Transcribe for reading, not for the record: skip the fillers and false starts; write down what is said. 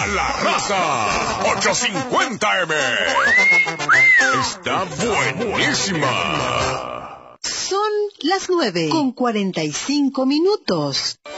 La Raza 850M. Está buenísima. Son las 9:45.